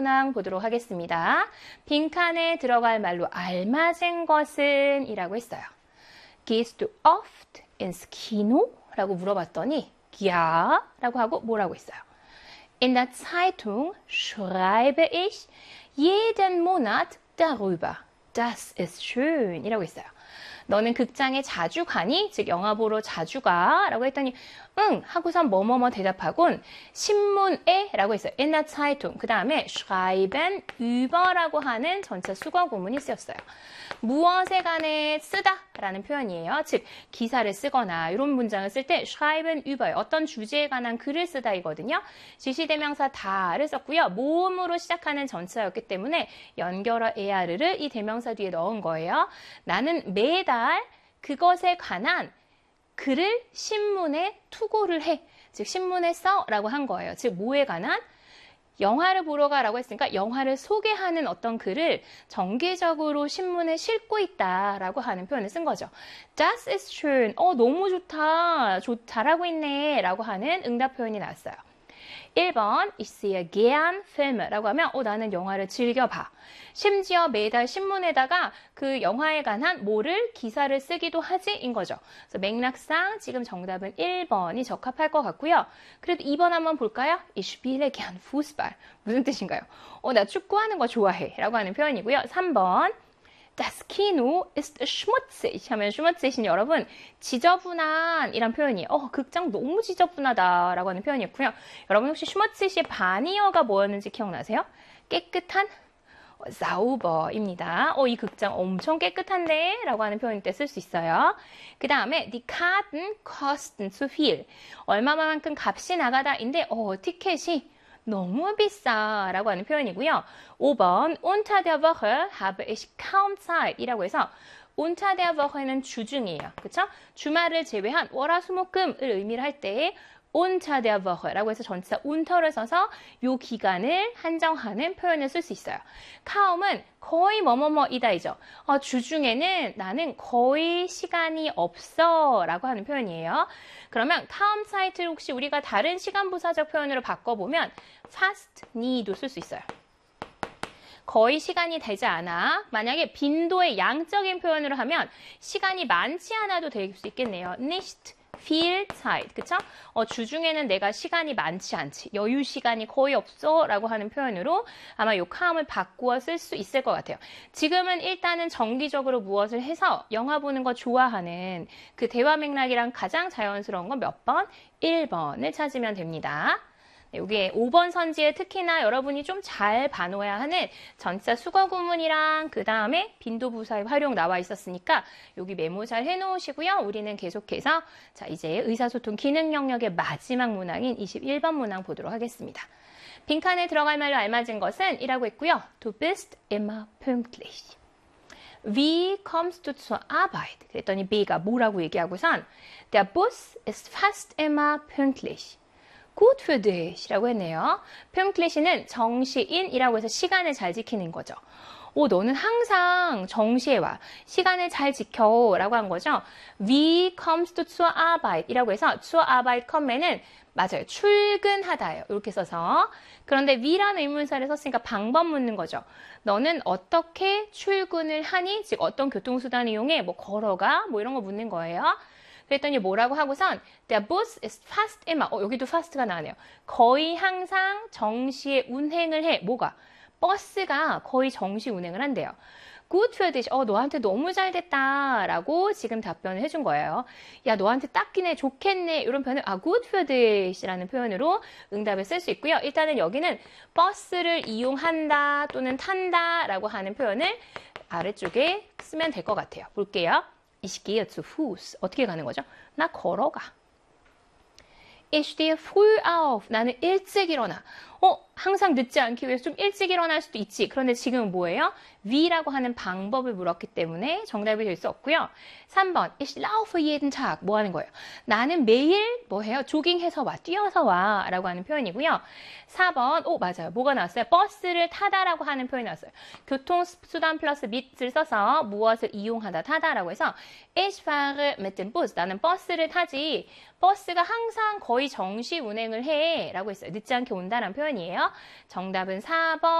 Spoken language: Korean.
문항 보도록 하겠습니다. 빈칸에 들어갈 말로 알맞은 것은 이라고 했어요. Gehst du oft ins Kino? 라고 물어봤더니 ja 라고 하고 뭐라고 했어요? In der Zeitung schreibe ich jeden Monat darüber. Das ist schön 이라고 했어요. 너는 극장에 자주 가니? 즉 영화 보러 자주 가? 라고 했더니 응 하고선 뭐뭐뭐 대답하곤 신문에 라고 했어요. In der Zeitung. 그 다음에 schreiben über라고 하는 전체 수거 구문이 쓰였어요. 무엇에 관해 쓰다 라는 표현이에요. 즉 기사를 쓰거나 이런 문장을 쓸 때 schreiben über 어떤 주제에 관한 글을 쓰다 이거든요. 지시대명사 다를 썼고요. 모음으로 시작하는 전체였기 때문에 연결어 er를 이 대명사 뒤에 넣은 거예요. 나는 매달 그것에 관한 글을 신문에 투고를 해. 즉 신문에 써 라고 한 거예요. 즉 뭐에 관한? 영화를 보러 가라고 했으니까 영화를 소개하는 어떤 글을 정기적으로 신문에 싣고 있다라고 하는 표현을 쓴 거죠. Das ist schön. 너무 좋다. 잘하고 있네. 라고 하는 응답 표현이 나왔어요. 1번 Ich sehe gern Filme 라고 하면 나는 영화를 즐겨봐. 심지어 매달 신문에다가 그 영화에 관한 뭐를 기사를 쓰기도 하지 인 거죠. 그래서 맥락상 지금 정답은 1번이 적합할 것 같고요. 그래도 2번 한번 볼까요? Ich spiele gern Fußball. 무슨 뜻인가요? 나 축구하는 거 좋아해 라고 하는 표현이고요. 3번 Das Kino ist schmutzig 하면 schmutzig은 여러분 지저분한 이란 표현이에요. 극장 너무 지저분하다 라고 하는 표현이었고요. 여러분 혹시 schmutzig의 반이어가 뭐였는지 기억나세요? 깨끗한 sauber입니다. 이 극장 엄청 깨끗한데 라고 하는 표현 때 쓸 수 있어요. 그 다음에 die Karten kosten zu viel 얼마만큼 값이 나가다인데 티켓이 너무 비싸 라고 하는 표현이고요. 5번 Unter der Woche habe ich kaum Zeit 이라고 해서 Unter der Woche는 주중이에요. 그쵸? 주말을 제외한 월화수목금을 의미를 할 때 Unter der Woche 라고 해서 전치사 unter를 써서 요 기간을 한정하는 표현을 쓸 수 있어요. kaum은 거의 뭐뭐뭐이다이죠. 주중에는 나는 거의 시간이 없어 라고 하는 표현이에요. 그러면 kaum Zeit를 혹시 우리가 다른 시간 부사적 표현으로 바꿔보면 fast nie도 쓸 수 있어요. 거의 시간이 되지 않아. 만약에 빈도의 양적인 표현으로 하면 시간이 많지 않아도 될 수 있겠네요. nicht viel Zeit, 그쵸? 주중에는 내가 시간이 많지 않지. 여유 시간이 거의 없어 라고 하는 표현으로 아마 요 카음을 바꾸어 쓸 수 있을 것 같아요. 지금은 일단은 정기적으로 무엇을 해서 영화 보는 거 좋아하는 그 대화 맥락이랑 가장 자연스러운 건 몇 번? 1번을 찾으면 됩니다. 여기에 5번 선지에 특히나 여러분이 좀 잘 봐놓아야 하는 전치사 수거 구문이랑 그 다음에 빈도부사의 활용 나와 있었으니까 여기 메모 잘 해놓으시고요. 우리는 계속해서 자 이제 의사소통 기능 영역의 마지막 문항인 21번 문항 보도록 하겠습니다. 빈칸에 들어갈 말로 알맞은 것은 이라고 했고요. Du bist immer pünktlich. Wie kommst du zur Arbeit? 그랬더니 B가 뭐라고 얘기하고선 Der Bus ist fast immer pünktlich. Gut für dich 라고 했네요. pünktlich는 정시인이라고 해서 시간을 잘 지키는 거죠. 너는 항상 정시에 와. 시간을 잘 지켜 라고 한 거죠. Wie kommst du zur Arbeit? 이라고 해서 zur Arbeit kommen은 맞아요. 출근하다예요. 이렇게 써서. 그런데 wie라는 의문사를 썼으니까 방법 묻는 거죠. 너는 어떻게 출근을 하니? 즉 어떤 교통수단을 이용해? 걸어가? 이런 거 묻는 거예요. 그랬더니 뭐라고 하고선 Der Bus ist fast immer. 여기도 fast가 나오네요. 거의 항상 정시에 운행을 해. 뭐가? 버스가 거의 정시 운행을 한대요. Gut für dich. 너한테 너무 잘 됐다. 라고 지금 답변을 해준 거예요. 야, 너한테 딱이네. 좋겠네. 이런 표현을 Gut für dich 라는 표현으로 응답을 쓸 수 있고요. 일단은 여기는 버스를 이용한다 또는 탄다 라고 하는 표현을 아래쪽에 쓰면 될 것 같아요. 볼게요. Ich gehe zu Fuß. 어떻게 가는 거죠? 나 걸어가. Ich stehe früh auf. 나는 일찍 일어나. 항상 늦지 않기 위해서 좀 일찍 일어날 수도 있지. 그런데 지금은 뭐예요? wie라고 하는 방법을 물었기 때문에 정답이 될 수 없고요. 3번, ich laufe jeden Tag. 뭐 하는 거예요? 나는 매일 뭐 해요? 조깅해서 와, 뛰어서 와 라고 하는 표현이고요. 4번, 맞아요. 뭐가 나왔어요? 버스를 타다라고 하는 표현이 나왔어요. 교통수단 플러스 mit을 써서 무엇을 이용하다, 타다라고 해서 ich fahre mit dem Bus. 나는 버스를 타지. 버스가 항상 거의 정시 운행을 해 라고 했어요. 늦지 않게 온다는 표현이에요. 정답은 4번.